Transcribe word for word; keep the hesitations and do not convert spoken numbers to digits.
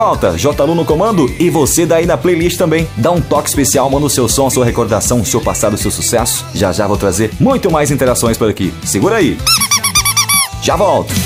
Volta, J Lu no comando e você daí na playlist também. Dá um toque especial, manda o seu som, sua recordação, o seu passado, o seu sucesso. Já já vou trazer muito mais interações por aqui. Segura aí. Já volto.